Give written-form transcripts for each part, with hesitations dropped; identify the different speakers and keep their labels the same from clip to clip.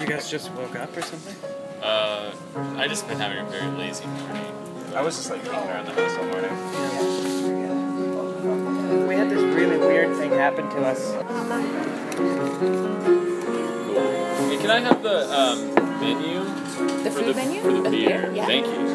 Speaker 1: guys just woke up or something?
Speaker 2: I just been having a very lazy morning.
Speaker 3: I was just like hanging around the house all morning.
Speaker 1: We had this really weird thing happen to us.
Speaker 2: Cool. Hey, can I have the menu?
Speaker 4: The food menu?
Speaker 2: For the beer.
Speaker 4: Yeah.
Speaker 2: Thank you.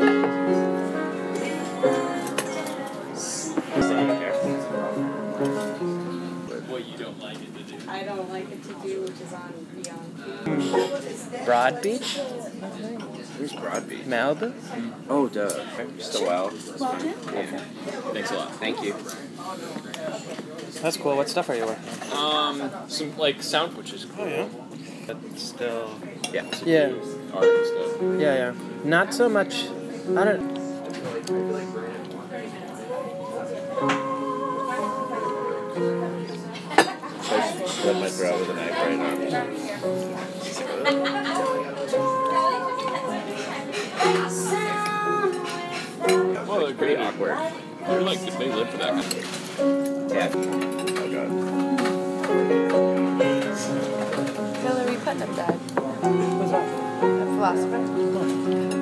Speaker 2: What you don't like it to do.
Speaker 5: I don't like it to do, which is on Beyond.
Speaker 1: Broad Beach?
Speaker 3: Where's Broad Beach?
Speaker 1: Malibu?
Speaker 3: Oh, duh. Just a well.
Speaker 2: Thanks a lot.
Speaker 3: Thank you.
Speaker 1: That's cool. What stuff are you working on?
Speaker 2: Some like sound switches.
Speaker 1: Oh, yeah. But still...
Speaker 3: Yeah.
Speaker 1: Yeah.
Speaker 2: Art and stuff.
Speaker 1: Yeah. Not so much... I don't...
Speaker 3: Slit my throat with a knife right now.
Speaker 2: Well, they're
Speaker 3: Pretty
Speaker 2: great.
Speaker 3: awkward.
Speaker 2: They're like, they live for that kind of thing.
Speaker 3: Yeah. Oh god.
Speaker 4: Hillary Putnam died.
Speaker 1: What's that?
Speaker 4: A philosopher.